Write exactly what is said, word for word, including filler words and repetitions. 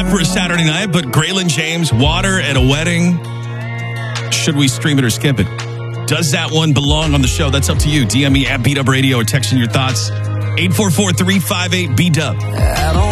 for a Saturday night, but Graylin James, Water at a Wedding. Should we stream it or skip it? Does that one belong on the show? That's up to you. D M me at Beat Up Radio or text in your thoughts. eight four four, three five eight, B D U B.